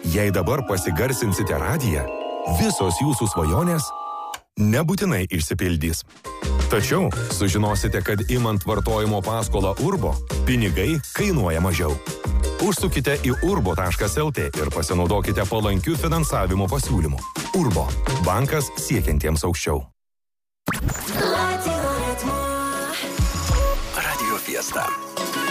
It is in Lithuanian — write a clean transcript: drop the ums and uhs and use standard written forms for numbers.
Jei dabar pasigarsinsite radiją, visos jūsų svajonės nebūtinai išsipildys. Tačiau sužinosite, kad imant vartojimo paskolą Urbo, pinigai kainuoja mažiau. Užsukite į urbo.lt ir pasinaudokite palankių finansavimo pasiūlymų. Urbo – bankas siekiantiems aukščiau. Radio Fiesta.